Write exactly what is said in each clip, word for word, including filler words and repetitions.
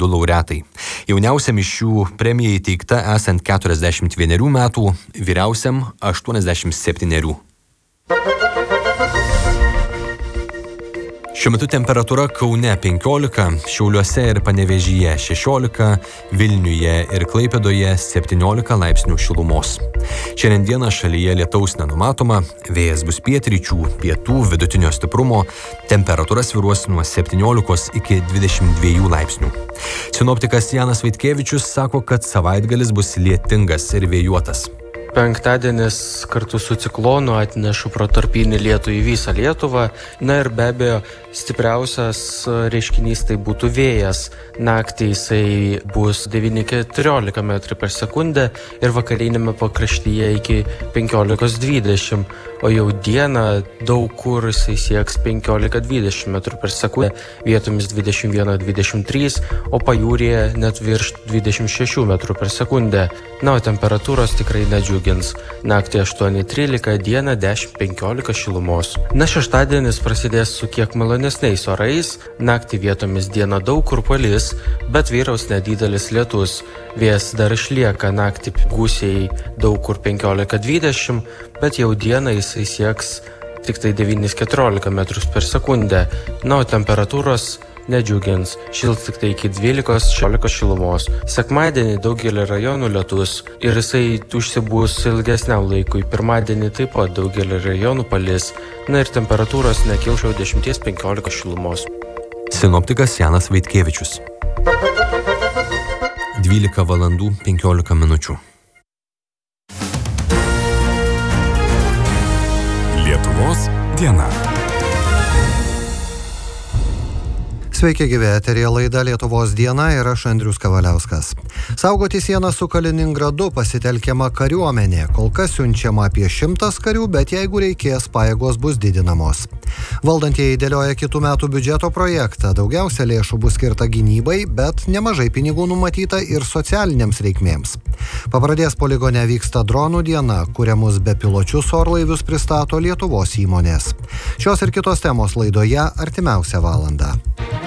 du laureatai. Jauniausiam iš šių premija įteikta esant keturiasdešimt vienerių metų, vyriausiam aštuoniasdešimt septynerių. Šiuo metu temperatūra Kaune penkiolika, Šiauliuose ir Panevėžyje šešiolika, Vilniuje ir Klaipėdoje septyniolika laipsnių šilumos. Šiandien dieną šalyje lietaus nenumatoma, vėjas bus pietryčių, pietų vidutinio stiprumo, temperatūra svyruos nuo septyniolikos iki dvidešimt dviejų laipsnių. Sinoptikas Janas Vaitkevičius sako, kad savaitgalis bus lietingas ir vėjuotas. Penktadienis kartu su ciklonu atneša protarpinį lietų į visą Lietuvą. Na ir be abejo, stipriausias reiškinys tai būtų vėjas. Naktį jisai bus devyni iki keturiolika metrų per sekundę ir vakarinėme pakraštyje iki penkiolika dvidešimt, o jau dieną daug kur jisai sieks penkiolika dvidešimt metrų per sekundę, vietomis dvidešimt vienas dvidešimt trys, o pajūryje net virš dvidešimt šešių metrų per sekundę. Na, o temperatūros tikrai nedžiugina. Naktį aštuoni trylika, dieną dešimt penkiolika šilumos. Na, šeštadienis prasidės su kiek malonesniais orais, naktį vietomis dieną daug kur palis, bet vyraus nedidelis lietus. Vėjas dar išlieka, naktį gūsiai daug kur penkiolika dvidešimt, bet jau dieną jisai sieks tik tai devyni keturiolika metrų per sekundę. Na, o temperatūros nedžiugins, šils tik tai iki dvylikos šešiolikos šilumos. Sekmadienį daugelį rajonų lietus ir jisai užsibūs ilgesniam laikui. Pirmadienį taip pat daugelį rajonų palis. Na ir temperatūros nekils jau dešimt penkiolika šilumos. Sinoptikas Janas Vaitkevičius. dvylika valandų penkiolika minučių. Lietuvos diena. Sveiki gyvi, eteryje laida Lietuvos diena ir aš Andrius Kavaliauskas. Saugoti sieną su Kaliningradu pasitelkiama kariuomenė. Kol kas siunčiama apie šimtas karių, bet jeigu reikės, pajėgos bus didinamos. Valdantieji dėlioja kitų metų biudžeto projektą. Daugiausia lėšų bus skirta gynybai, bet nemažai pinigų numatyta ir socialiniams reikmėms. Pabradės poligone vyksta dronų diena, kuriamus bepiločius orlaivius pristato Lietuvos įmonės. Šios ir kitos temos laidoje artimiausią valandą.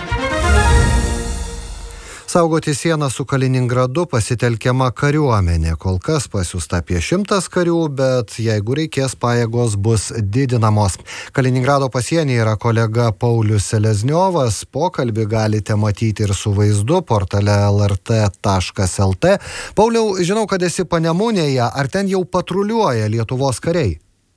Saugoti sieną su Kaliningradu pasitelkiama kariuomenė. Kol kas pasiųsta apie šimtas karių, bet jeigu reikės, pajėgos bus didinamos. Kaliningrado pasienyje yra kolega Paulius Selezniovas. Pokalbį galite matyti ir su vaizdu portale el er tė taškas el tė. Pauliau, žinau, kad esi Panemunėje. Ar ten jau patruliuoja Lietuvos kariai?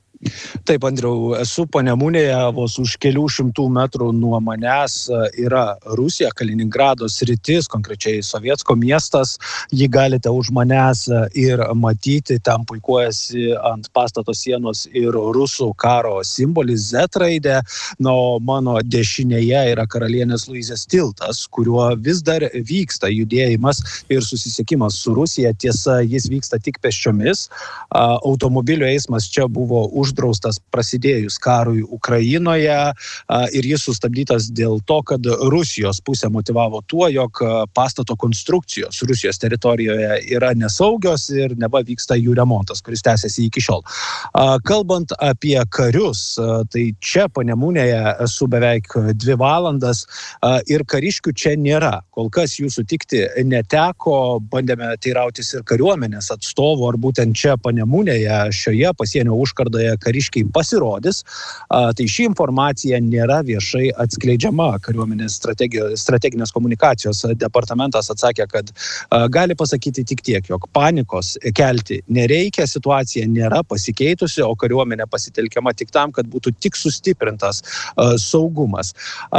Taip, Andriau, esu Panemunėje, vos už kelių šimtų metrų nuo manęs yra Rusija, Kaliningrado sritis, konkrečiai Sovietsko miestas. Jį galite už manęs ir matyti, ten puikuojasi ant pastato sienos ir rusų karo simbolis Z raidė. Na, o mano dešinėje yra Karalienės Luizės tiltas, kuriuo vis dar vyksta judėjimas ir susisiekimas su Rusija. Tiesa, jis vyksta tik pėsčiomis. Automobilių eismas čia buvo už uždraustas prasidėjus karui Ukrainoje ir jis sustabdytas dėl to, kad Rusijos pusė motyvavo tuo, jog pastato konstrukcijos Rusijos teritorijoje yra nesaugios ir neva vyksta jų remontas, kuris tęsiasi iki šiol. Kalbant apie karius, tai čia Panemunėje esu beveik dvi valandas ir kariškių čia nėra. Kol kas jų sutikti neteko, bandėme teirautis ir kariuomenės atstovų, ar būtent čia Panemunėje, šioje pasienio užkardoje kariškiai pasirodys. Tai ši informacija nėra viešai atskleidžiama. Kariuomenės strateginės komunikacijos departamentas atsakė, kad gali pasakyti tik tiek, jog panikos kelti nereikia, situacija nėra pasikeitusi, o kariuomenė pasitelkiama tik tam, kad būtų tik sustiprintas saugumas.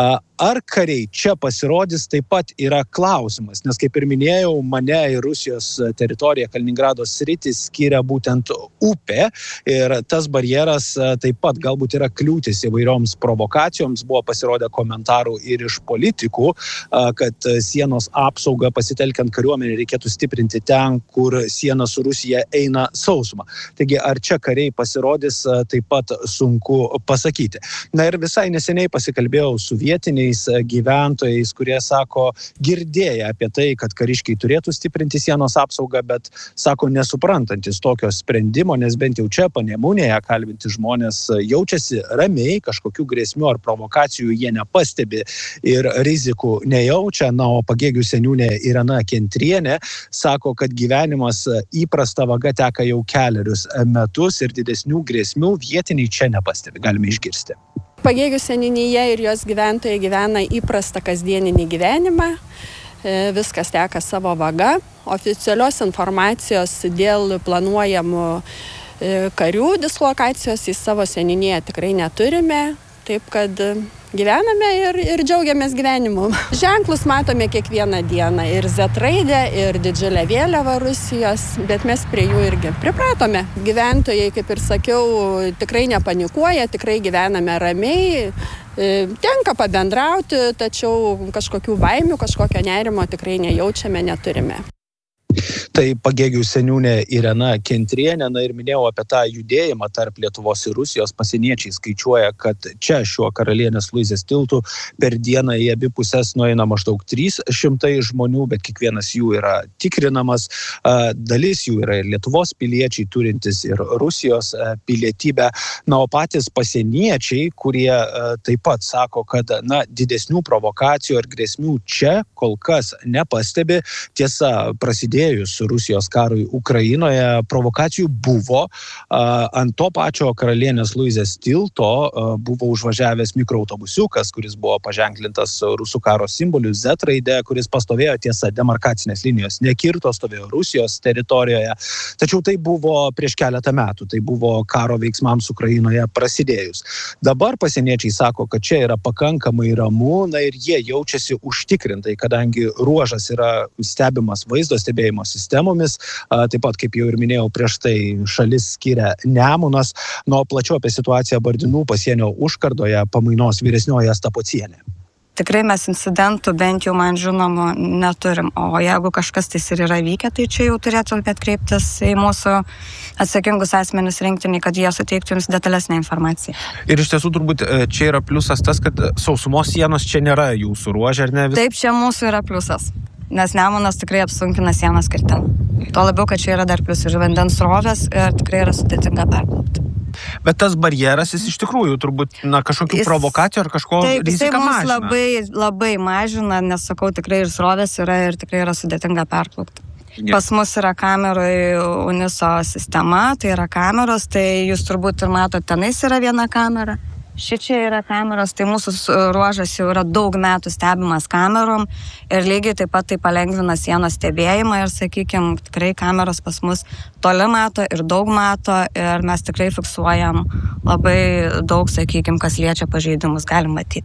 Ar kariai čia pasirodys, taip pat yra klausimas, nes kaip ir minėjau, mane į Rusijos teritoriją Kaliningrado sritį skiria būtent upė ir tas barjeras taip pat galbūt yra kliūtis įvairioms provokacijoms. Buvo pasirodę komentarų ir iš politikų, kad sienos apsaugą pasitelkiant kariuomenę reikėtų stiprinti ten, kur siena su Rusija eina sausuma. Taigi, ar čia kariai pasirodys, taip pat sunku pasakyti. Na ir visai neseniai pasikalbėjau su vietiniais gyventojais, kurie sako, girdėję apie tai, kad kariškiai turėtų stiprinti sienos apsaugą, bet sako nesuprantantis tokio sprendimo, nes bent jau čia Panemunėje kalbėjau kalbinti žmonės jaučiasi ramiai, kažkokių grėsmių ar provokacijų jie nepastebi ir rizikų nejaučia. Na, o Pagėgių seniūnė Irena Kentrienė sako, kad gyvenimas įprasta vaga teka jau kelerius metus ir didesnių grėsmių vietiniai čia nepastebi. Galime išgirsti. Pagėgių seniūnija ir jos gyventojai gyvena įprastą kasdieninį gyvenimą. Viskas teka savo vaga. Oficialios informacijos dėl planuojamų karių dislokacijos į savo seniūniją tikrai neturime. Taip kad gyvename ir, ir džiaugiamės gyvenimu. Ženklus matome kiekvieną dieną. Ir Z raidę, ir didžiulę vėliavą Rusijos, bet mes prie jų irgi pripratome. Gyventojai, kaip ir sakiau, tikrai nepanikuoja, tikrai gyvename ramiai. Tenka pabendrauti, tačiau kažkokių baimių, kažkokio nerimo tikrai nejaučiame, neturime. Tai Pagėgių seniūnė Irena Kentrienė, na ir minėjau apie tą judėjimą tarp Lietuvos ir Rusijos. Pasieniečiai skaičiuoja, kad čia šiuo Karalienės Luizės tiltu per dieną į abi pusės nueina maždaug trys šimtai žmonių, bet kiekvienas jų yra tikrinamas. Dalis jų yra ir Lietuvos piliečiai, turintys ir Rusijos pilietybę. Na, o patys pasieniečiai, kurie taip pat sako, kad na, didesnių provokacijų ar grėsmių čia kol kas nepastebi. Tiesa, prasidėjus Rusijos karui Ukrainoje provokacijų buvo. Ant to pačio Karalienės Luizės tilto buvo užvažiavęs mikroautobusiukas, kuris buvo paženklintas rusų karo simboliu Z raide, kuris pastovėjo, tiesa, demarkacinės linijos nekirto, stovėjo Rusijos teritorijoje. Tačiau tai buvo prieš keletą metų, tai buvo karo veiksmams Ukrainoje prasidėjus. Dabar pasieniečiai sako, kad čia yra pakankamai ramu, na ir jie jaučiasi užtikrintai, kadangi ruožas yra stebimas vaizdo stebėjimo sistemomis. Taip pat, kaip jau ir minėjau, prieš tai šalis skiria Nemunas. Nuo plačiau apie situaciją Bardynų pasienio užkardoje pamainos vyresnioji Asta Pocienė. Tikrai mes incidentų bent jau man žinomų neturim, o jeigu kažkas tais ir yra vykę, tai čia jau turėtumėt kreiptis į mūsų atsakingus asmenis rinktinį, kad jie suteiktų jums detalesnę informaciją. Ir iš tiesų turbūt čia yra pliusas tas, kad sausumos sienos čia nėra jūsų ruože, ar ne? Vis... Taip, čia mūsų yra pliusas, nes Nemunas tikrai apsunkina sienos kirtimą. Tuo labiau, kad čia yra dar plius ir vandens srovės ir tikrai yra sudėtinga perplaukti. Bet tas barjeras, jis iš tikrųjų turbūt na, kažkokių jis, provokacijų ar kažko taip, riziką mažina. Taip, labai, labai mažina, nes sakau, tikrai ir srovės yra ir tikrai yra sudėtinga perplaukti. Yeah. Pas mus yra kameroj Uniso sistema, tai yra kameros, tai jūs turbūt ir matote, tenais yra viena kamera. Šičia yra kameros, tai mūsų ruožas jau yra daug metų stebimas kamerom ir lygiai taip pat tai palengvina sienos stebėjimą ir, sakykime, tikrai kameros pas mus toli mato ir daug mato ir mes tikrai fiksuojam labai daug, sakykime, kas liečia pažeidimus, galim matyti.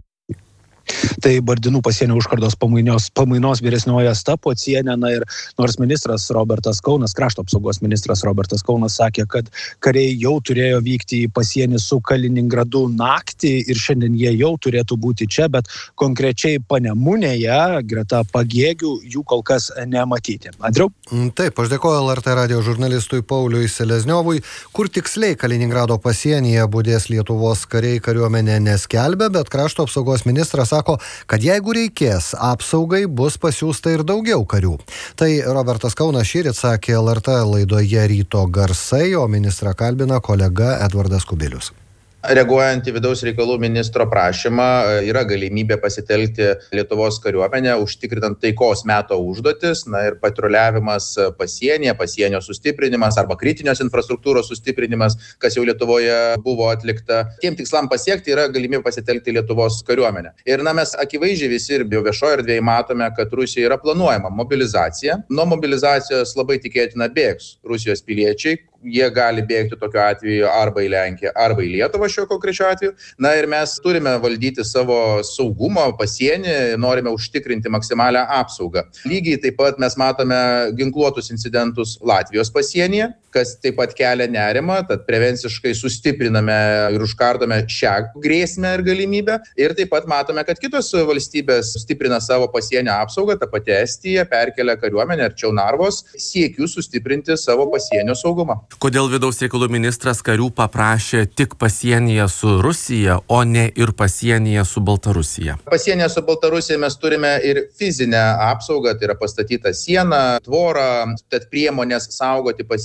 Tai Bardynų pasienio užkardos pamainos, pamainos vyresnioji Asta Pocienė, na ir nors ministras Robertas Kaunas, krašto apsaugos ministras Robertas Kaunas sakė, kad kariai jau turėjo vykti į pasienį su Kaliningradu naktį ir šiandien jie jau turėtų būti čia, bet konkrečiai Panemunėje, greta Pagėgių, jų kol kas nematyti. Andriau? Taip, aš dėkoju L R T radijo žurnalistui Pauliui Selezniovui, kur tiksliai Kaliningrado pasienyje budės Lietuvos kariai kariuomenė neskelbia, bet krašto apsaugos ministras sako, kad jeigu reikės, apsaugai bus pasiųsta ir daugiau karių. Tai Robertas Kaunas šįryt sakė L R T laidoje Ryto garsai, o ministrą kalbina kolega Edvardas Kubilius. Reaguojant į vidaus reikalų ministro prašymą, yra galimybė pasitelkti Lietuvos kariuomenę, užtikrinant taikos meto užduotis, na ir patruliavimas pasienyje, pasienio sustiprinimas arba kritinės infrastruktūros sustiprinimas, kas jau Lietuvoje buvo atlikta. Tiem tikslam pasiekti yra galimybė pasitelkti Lietuvos kariuomenę. Ir na, mes akivaizdžiai visi ir jau viešoje erdvėje matome, kad Rusijoje yra planuojama mobilizacija. Nuo mobilizacijos labai tikėtina bėgs Rusijos piliečiai. Jie gali bėgti tokiu atveju arba į Lenkiją, arba į Lietuvą šiuo konkrečiu atveju. Na ir mes turime valdyti savo saugumą pasienį, norime užtikrinti maksimalią apsaugą. Lygiai taip pat mes matome ginkluotus incidentus Latvijos pasienyje, kas taip pat kelia nerimą, tad prevenciškai sustipriname ir užkardome šią grėsmę ir galimybę. Ir taip pat matome, kad kitos valstybės stiprina savo pasienio apsaugą, ta pati Estija perkelia kariuomenę arčiau Narvos, siekiu sustiprinti savo pasienio saugumą. Kodėl vidaus reikalų ministras karių paprašė tik pasienyje su Rusija, o ne ir pasienyje su Baltarusija? Pasienyje su Baltarusija mes turime ir fizinę apsaugą, tai yra pastatyta siena, tvora, tad priemonės saugoti pasienį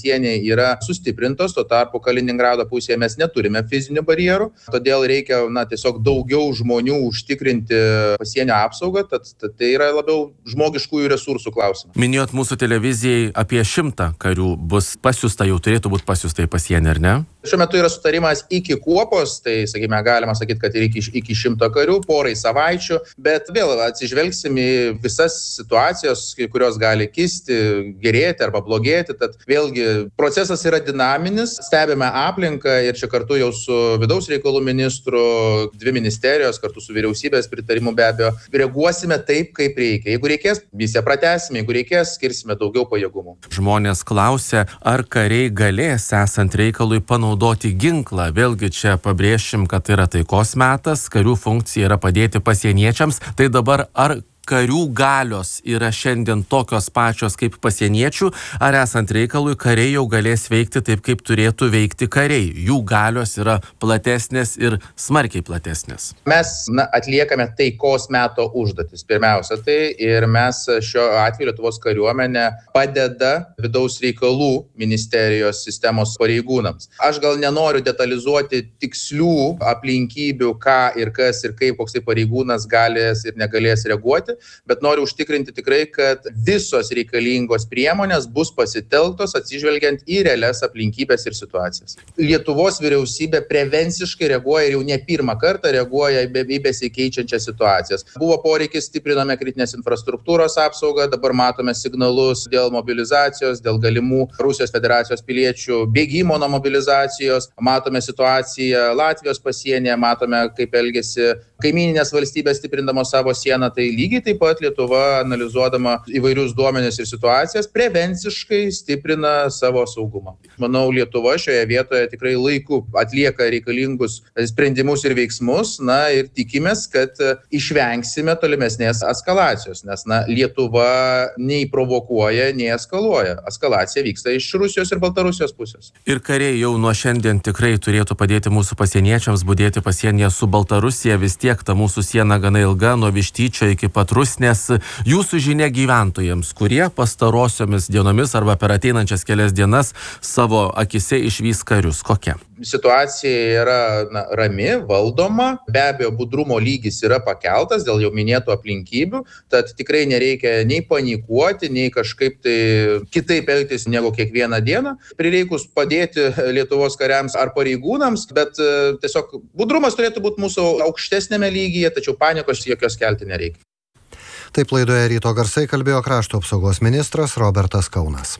yra sustiprintos, tuo tarpu Kaliningrado pusėje mes neturime fizinių barjerų, todėl reikia na, tiesiog daugiau žmonių užtikrinti pasienio apsaugą, tad, tad tai yra labiau žmogiškųjų resursų klausimas. Minėjot mūsų televizijai apie šimtą karių bus pasiusta, jau turėtų būti pasiusta į pasienį, ar ne? Šiuo metu yra sutarimas iki kuopos, tai, sakykime, galima sakyti, kad ir iki, iki šimto karių, porai savaičių, bet vėl atsižvelgsim į visas situacijas, kurios gali kisti, gerėti arba blogėti, tad vėlgi procesas yra dinaminis, stebime aplinką ir čia kartu jau su vidaus reikalų ministru, dvi ministerijos, kartu su vyriausybės pritarimu be abejo, reaguosime taip, kaip reikia. Jeigu reikės, misiją pratęsime, jeigu reikės, skirsime daugiau pajėgumų. Žmonės klausia, ar kariai galės esant reikalui panaudoti ginklą. Vėlgi čia pabrėšim, kad tai yra taikos metas, karių funkcija yra padėti pasieniečiams. Tai dabar ar karių galios yra šiandien tokios pačios kaip pasieniečių, ar esant reikalui kariai jau galės veikti taip, kaip turėtų veikti kariai. Jų galios yra platesnės ir smarkiai platesnės. Mes na, atliekame taikos meto užduotis. Pirmiausia, tai ir mes šiuo atveju Lietuvos kariuomenė padeda vidaus reikalų ministerijos sistemos pareigūnams. Aš gal nenoriu detalizuoti tikslių aplinkybių, ką ir kas ir kaip koksai pareigūnas galės ir negalės reaguoti, bet noriu užtikrinti tikrai, kad visos reikalingos priemonės bus pasitelktos atsižvelgiant į realias aplinkybės ir situacijas. Lietuvos vyriausybė prevenciškai reaguoja ir jau ne pirmą kartą reaguoja į besikeičiančias situacijas. Buvo poreikis, stiprinome kritinės infrastruktūros apsaugą, dabar matome signalus dėl mobilizacijos, dėl galimų Rusijos federacijos piliečių bėgimo nuo mobilizacijos, matome situaciją Latvijos pasienyje, matome, kaip elgesi kaimyninės valstybės stiprindamos savo sieną, tai lygiai taip pat Lietuva, analizuodama įvairius duomenis ir situacijas, prevenciškai stiprina savo saugumą. Manau, Lietuva šioje vietoje tikrai laiku atlieka reikalingus sprendimus ir veiksmus, na ir tikimės, kad išvengsime tolimesnės eskalacijos, nes na, Lietuva nei provokuoja, nei eskaluoja. Eskalacija vyksta iš Rusijos ir Baltarusijos pusės. Ir kariai jau nuo šiandien tikrai turėtų padėti mūsų pasieniečiams budėti pasienyje su Baltarusija, vis tiek ta mūsų siena gana ilga, nuo Vištyčio iki pat Rusnės. Jūsų žinia gyventojams, kurie pastarosiomis dienomis arba per ateinančias kelias dienas savo akise išvys karius, kokia? Situacija yra na, rami, valdoma, be abejo budrumo lygis yra pakeltas dėl jau minėtų aplinkybių, tad tikrai nereikia nei panikuoti, nei kažkaip tai kitaip elgtis negu kiekvieną dieną. Prireikus padėti Lietuvos kariams ar pareigūnams, bet tiesiog budrumas turėtų būti mūsų aukštesnėme lygyje, tačiau panikos jokios kelti nereikia. Taip laidoje Ryto garsai kalbėjo krašto apsaugos ministras Robertas Kaunas.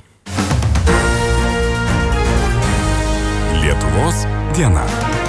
Lietuvos diena.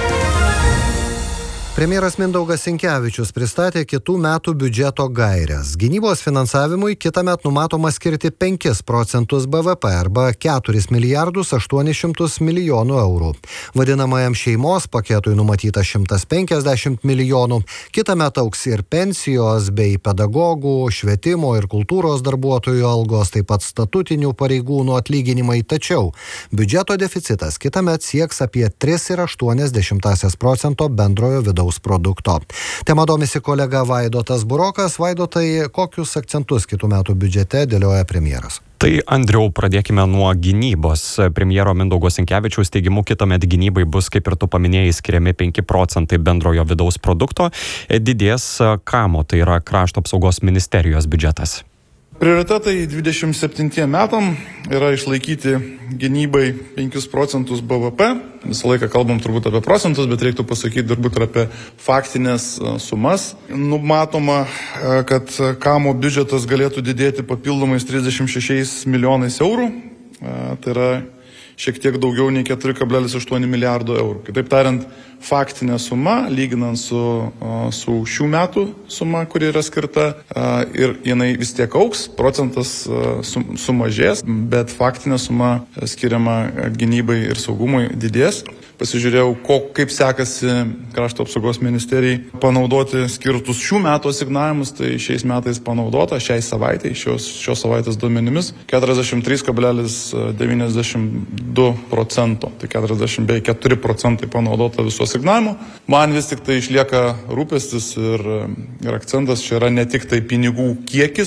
Premjeras Mindaugas Sinkevičius pristatė kitų metų biudžeto gaires. Gynybos finansavimui kitąmet numatoma skirti penkis procentus B V P arba keturis milijardus aštuonis šimtus milijonų eurų. Vadinamajam šeimos paketui numatyta šimtas penkiasdešimt milijonų. Kitąmet augs ir pensijos bei pedagogų, švietimo ir kultūros darbuotojų algos, taip pat statutinių pareigūnų atlyginimai. Tačiau biudžeto deficitas kitąmet sieks apie tris ir aštuonias dešimtąsias procento bendrojo vidaus produkto. Tema domisi kolega Vaidotas Burokas. Vaidotai, kokius akcentus kitų metų biudžete dėlioja premjeras? Tai, Andriau, pradėkime nuo gynybos. Premjero Mindaugo Sinkevičiaus teigimu, kitąmet gynybai bus, kaip ir tu paminėjai, skiriami penki procentai bendrojo vidaus produkto. Didės kamo, tai yra krašto apsaugos ministerijos biudžetas. Prioritetai dvidešimt septintiem metam yra išlaikyti gynybai penkis procentus B V P. Visą laiką kalbam turbūt apie procentus, bet reiktų pasakyti turbūt ir apie faktinės sumas. Numatoma, kad kamo biudžetas galėtų didėti papildomais trisdešimt šešiais milijonais eurų. Tai yra šiek tiek daugiau nei keturi kablelis aštuoni milijardo eurų. Kitaip tariant, faktinė suma, lyginant su, su šių metų suma, kuri yra skirta, ir jinai vis tiek auks, procentas sumažės, bet faktinė suma skiriama gynybai ir saugumui didės. Pasižiūrėjau, ko, kaip sekasi krašto apsaugos ministerijai panaudoti skirtus šių metų asignavimus, tai šiais metais panaudota, šiai savaitai, šios, šios savaitės duomenimis, keturiasdešimt trys kablelis devyniasdešimt du procento, tai keturiasdešimt keturi procentai panaudota visų asignavimų. Man vis tik tai išlieka rūpestis ir, ir akcentas čia yra ne tik tai pinigų kiekis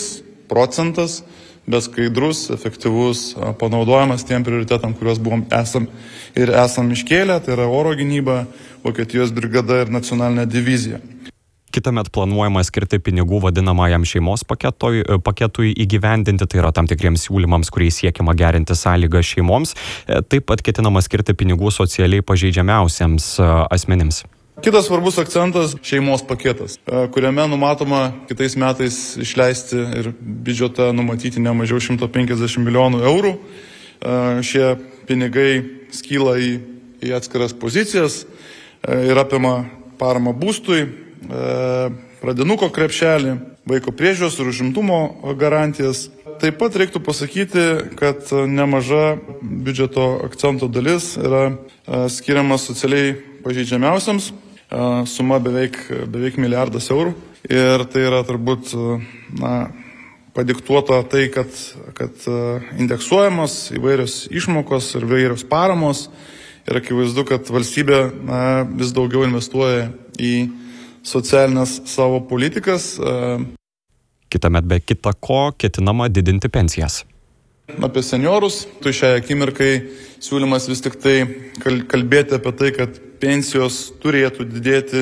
procentas, bet skaidrus, efektyvus panaudojimas tiem prioritetam, kuriuos buvom esam ir esam iškėlę, tai yra oro gynyba, Vokietijos brigada ir nacionalinė divizija. Kitąmet planuojama skirti pinigų vadinamajam šeimos paketui, paketui įgyvendinti, tai yra tam tikriems siūlymams, kuriais siekiama gerinti sąlygas šeimoms. Taip pat ketinama skirti pinigų socialiai pažeidžiamiausiems asmenims. Kitas svarbus akcentas - šeimos paketas, kuriame numatoma kitais metais išleisti ir biudžetą numatyti ne mažiau šimto penkiasdešimt milijonų eurų. Šie pinigai skyla į, į atskiras pozicijas ir apima paramą būstui, pradinuko krepšelį, vaiko priežiūros ir užimtumo garantijas. Taip pat reiktų pasakyti, kad nemaža biudžeto akcento dalis yra skiriama socialiai pažeidžiamiausiams. Suma beveik, beveik milijardas eurų. Ir tai yra turbūt na, padiktuota tai, kad, kad indeksuojamos įvairios išmokos ir įvairios paramos. Ir akivaizdu, kad valstybė na, vis daugiau investuoja į socialinės savo politikas. Kitąmet be kita ko ketinama didinti pensijas. Apie seniorus, tai šiai akimirkai siūlymas vis tik tai kalbėti apie tai, kad pensijos turėtų didėti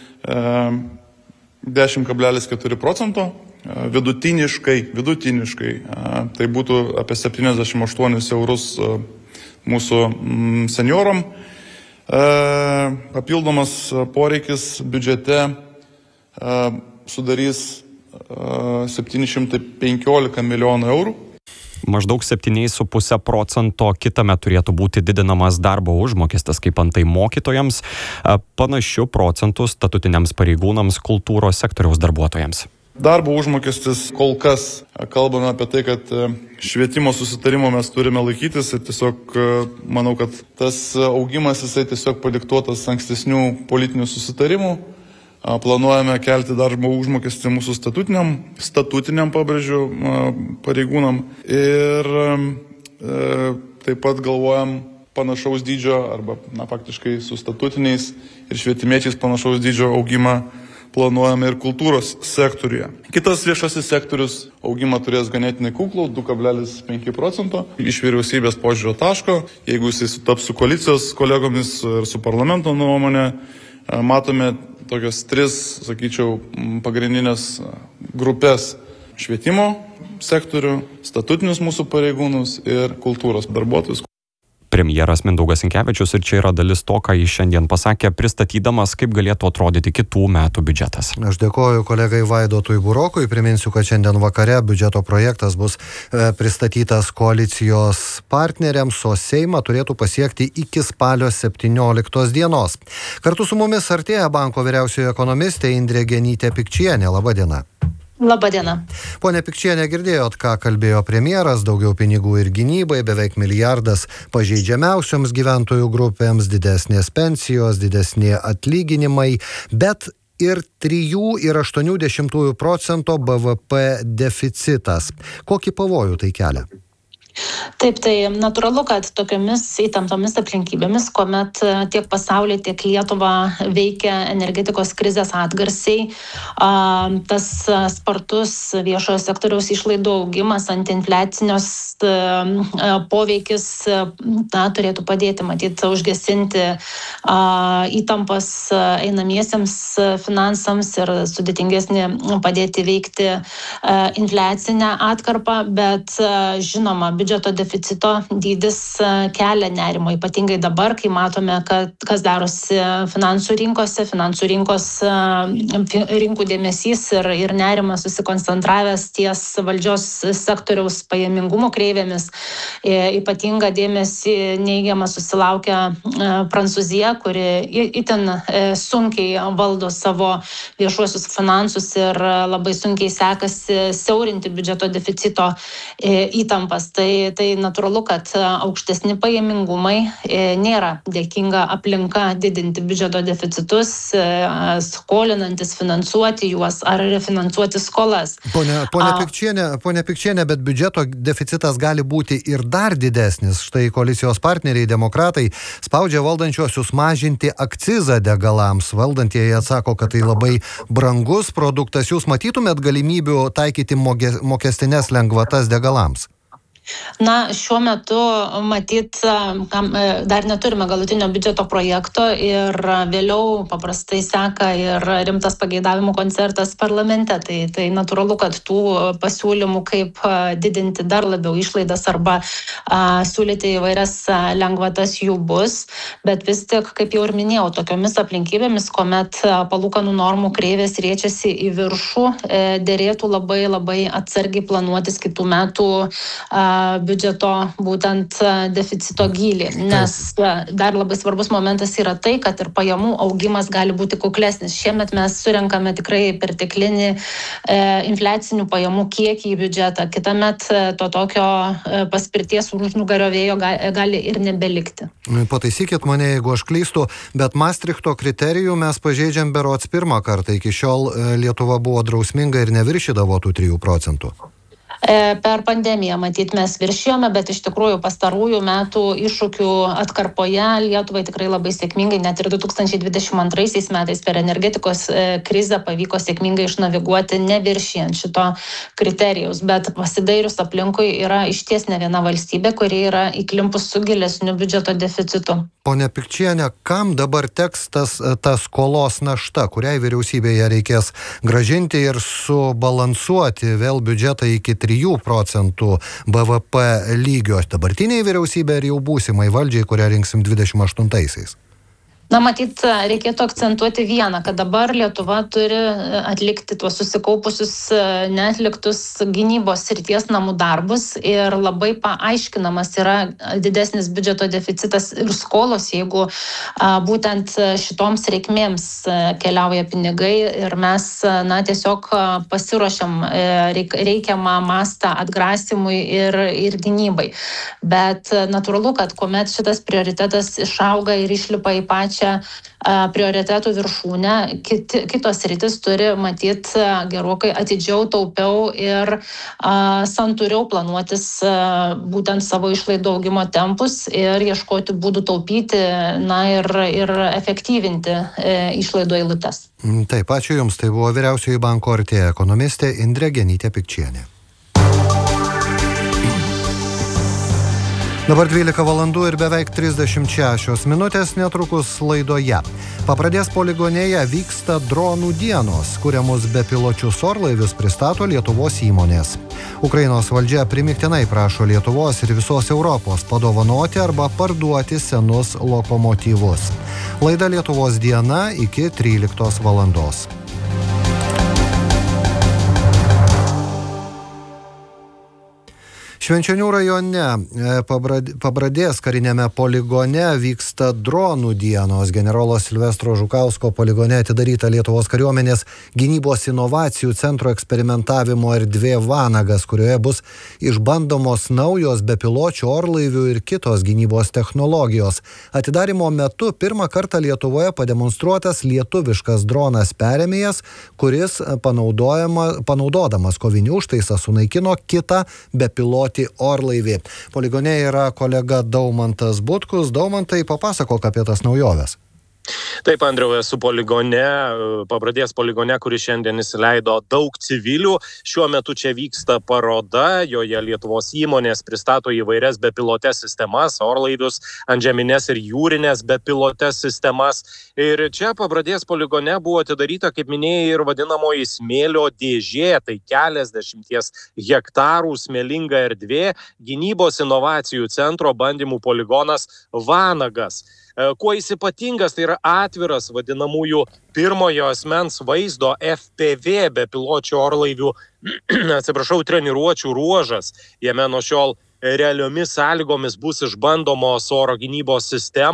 dešimt kablelis keturi procento vidutiniškai, vidutiniškai. Tai būtų apie septyniasdešimt aštuonis eurus mūsų seniorom. Papildomas poreikis biudžete sudarys septyni šimtai penkiolika milijonų eurų. Maždaug septyni su puse procento kitąmet turėtų būti didinamas darbo užmokestis, kaip antai mokytojams, panašių procentų statutiniams pareigūnams, kultūros sektoriaus darbuotojams. Darbo užmokestis kol kas, kalbame apie tai, kad švietimo susitarimo mes turime laikytis ir tiesiog manau, kad tas augimas jisai tiesiog padiktuotas ankstesnių politinių susitarimų. Planuojame kelti darbo užmokestį mūsų statutiniam, statutiniam pabrėžiu pareigūnam ir e, taip pat galvojam panašaus dydžio arba na, faktiškai su statutiniais ir švietimiečiais panašaus dydžio augimą planuojame ir kultūros sektoriuje. Kitas viešasis sektorius augimą turės ganėtinai kuklų, du kablelis penki procento iš vyriausybės požiūrio taško. Jeigu jisai sutaps su koalicijos kolegomis ir su parlamento nuomonė, matome tokias tris, sakyčiau, pagrindinės grupės - švietimo sektorių, statutinius mūsų pareigūnus ir kultūros darbuotojus. Premjeras Mindaugas Sinkevičius ir čia yra dalis to, ką jis šiandien pasakė, pristatydamas, kaip galėtų atrodyti kitų metų biudžetas. Aš dėkoju kolegai Vaidotui Burokui, priminsiu, kad šiandien vakare biudžeto projektas bus pristatytas koalicijos partneriams, o Seimą turėtų pasiekti iki spalio septynioliktos dienos. Kartu su mumis artėja banko vyriausioji ekonomistė Indrė Genytė Pikčienė. Labą dieną. Labadiena. Pone Pikčienė, girdėjot, ką kalbėjo premjeras, daugiau pinigų ir gynybai, beveik milijardas pažeidžiamiausioms gyventojų grupėms, didesnės pensijos, didesnė atlyginimai, bet ir trijų ir aštuonių dešimtųjų procento B V P deficitas. Kokį pavojų tai kelia? Taip, tai natūralu, kad tokiamis įtemptomis aplinkybėmis, kuomet tiek pasaulyje, tiek Lietuva veikia energetikos krizės atgarsiai, tas spartus viešojo sektoriaus išlaidų augimas, antiinfliacinios poveikis na, turėtų padėti, matyti, užgesinti įtampas einamiesiems finansams ir sudėtingesnį padėti veikti infliacinę atkarpą, bet žinoma, biudžeto deficito dydis kelia nerimo, ypatingai dabar, kai matome, kad, kas darosi finansų rinkose, finansų rinkos rinkų dėmesys ir, ir nerimas susikoncentravęs ties valdžios sektoriaus pajamingumo kreivėmis. Ypatinga dėmesį neigiamą susilaukia Prancūzija, kuri itin sunkiai valdo savo viešuosius finansus ir labai sunkiai sekasi siaurinti biudžeto deficito įtampas. Tai Tai, tai natūralu, kad aukštesni pajamingumai nėra dėkinga aplinka didinti biudžeto deficitus, skolinantis finansuoti juos ar refinansuoti skolas. Pone, pone, Pikčienė, pone Pikčienė, bet biudžeto deficitas gali būti ir dar didesnis. Štai koalicijos partneriai demokratai spaudžia valdančiuosius mažinti akcizą degalams. Valdantieji atsako, kad tai labai brangus produktas. Jūs matytumėt galimybių taikyti mokestinės lengvatas degalams? Na, šiuo metu, matyt, dar neturime galutinio biudžeto projekto ir vėliau paprastai seka ir rimtas pageidavimų koncertas parlamente. Tai, tai natūralu, kad tų pasiūlymų, kaip didinti dar labiau išlaidas arba a, siūlyti įvairias lengvatas jų bus. Bet vis tik, kaip jau ir minėjau, tokiomis aplinkybėmis, kuomet palūkanų normų kreivės riečiasi į viršų, dėrėtų labai labai atsargiai planuotis kitų metų a, biudžeto būtent deficito gylį, nes dar labai svarbus momentas yra tai, kad ir pajamų augimas gali būti kuklesnis. Šiemet mes surenkame tikrai perteklinį e, infliacinių pajamų kiekį į biudžetą. Kitamet to tokio paspirties užnugario vėjo gali ir nebelikti. Pataisykit mane, jeigu aš klystu, bet Maastrichto kriterijų mes pažeidžiam berods pirmą kartą. Iki šiol Lietuva buvo drausminga ir neviršydavo tų trijų procentų. Per pandemiją, matyt, mes viršijome, bet iš tikrųjų pastarųjų metų iššūkių atkarpoje Lietuvai tikrai labai sėkmingai, net ir du tūkstančiai dvidešimt antraisiais metais per energetikos krizę pavyko sėkmingai išnaviguoti neviršijant šito kriterijaus, bet pasidairius aplinkui yra išties ne viena valstybė, kuri yra įklimpus su gilesniu biudžeto deficitu. Pone Pikčienė, kam dabar teks tas, tas skolos našta, kuriai vyriausybėje reikės gražinti ir subalansuoti vėl biudžetą iki trijų procentų B V P lygio dabartiniai vyriausybė ir jau būsimai valdžiai, kurią rinksim dvidešimt aštuntaisiais? Na, matyt, reikėtų akcentuoti vieną, kad dabar Lietuva turi atlikti tuos susikaupusius neatliktus gynybos srities namų darbus ir labai paaiškinamas yra didesnis biudžeto deficitas ir skolos, jeigu a, būtent šitoms reikmėms keliauja pinigai ir mes, na, tiesiog pasiruošiam reik, reikiamą mastą atgrasimui ir, ir gynybai. Bet natūralu, kad kuomet šitas prioritetas išauga ir išlipa į pačią prioritetų viršūnę, kiti, kitos rytis turi matyti gerokai atidžiau, taupiau ir a, santūriau planuotis a, būtent savo išlaidų augimo tempus ir ieškoti būdų taupyti, na, ir, ir efektyvinti e, išlaidų eilutes. Taip, ačiū Jums. Tai buvo Vyriausioji banko Artėja ekonomistė Indrė Genytė Pikčienė. Dabar dvylika valandų ir beveik trisdešimt šešios minutės, netrukus laidoje. Pabradės poligonėje vyksta dronų dienos, kuriamus bepiločius orlaivius pristato Lietuvos įmonės. Ukrainos valdžia primiktinai prašo Lietuvos ir visos Europos padovanoti arba parduoti senus lokomotyvus. Laida Lietuvos diena iki tryliktos valandos. Švenčionių rajone Pabradės karinėme poligone vyksta dronų dienos. Generolo Silvestro Žukausko poligone atidaryta Lietuvos kariuomenės gynybos inovacijų centro eksperimentavimo erdvė Vanagas, kurioje bus išbandomos naujos bepiločių orlaivių ir kitos gynybos technologijos. Atidarymo metu pirmą kartą Lietuvoje pademonstruotas lietuviškas dronas perėmėjas, kuris panaudodamas kovinį užtaisą sunaikino kitą bepilotį orlaivį. Poligone yra kolega Daumantas Butkus. Daumantai, papasakok apie tas naujoves. Taip, Andriau, esu poligone, Pabradės poligone, kuris šiandien įsileido daug civilių. Šiuo metu čia vyksta paroda, joje Lietuvos įmonės pristato įvairias bepilotės sistemas, orlaivius, antžeminės ir jūrinės bepilotės sistemas. Ir čia Pabradės poligone buvo atidaryta, kaip minėjai, ir vadinamoji smėlio dėžė, tai keliasdešimties hektarų smėlinga erdvė, gynybos inovacijų centro bandymų poligonas Vanagas. Kuo jis ypatingas, tai yra atviras vadinamųjų pirmojo asmens vaizdo F P V bepiločių orlaivių, atsiprašau, treniruočių ruožas. Jame nuo šiol realiomis sąlygomis bus išbandomos oro gynybos sistemos,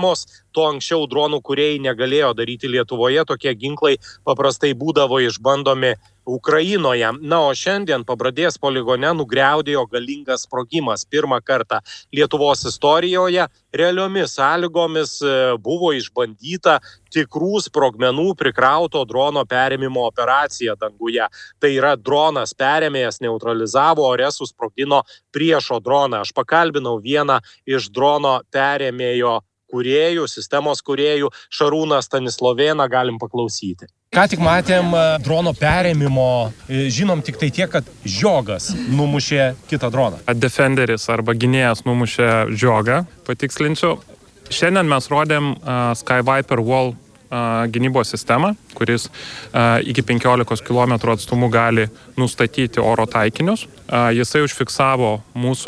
to anksčiau dronų kūrėjai negalėjo daryti Lietuvoje, tokie ginklai paprastai būdavo išbandomi Ukrainoje. Na, o šiandien Pabradės poligone nugriaudėjo galingas sprogimas. Pirmą kartą Lietuvos istorijoje realiomis sąlygomis buvo išbandyta tikrų sprogmenų prikrauto drono perėmimo operacija danguje. Tai yra dronas perėmėjas neutralizavo, ore susprogdino priešo droną. Aš pakalbinau vieną iš drono perėmėjo kūrėjų, sistemos kūrėjų, Šarūną Stanislovėną, galim paklausyti. Ką tik matėm drono perėmimo, žinom tik tai tiek, kad žiogas numušė kitą droną. Defenderis arba gynėjas numušė žiogą, patikslinsiu. Šiandien mes rodėm uh, Skyviper Wall uh, gynybos sistemą, kuris uh, iki penkiolikos kilometrų atstumu gali nustatyti oro taikinius. Uh, jisai užfiksavo mūsų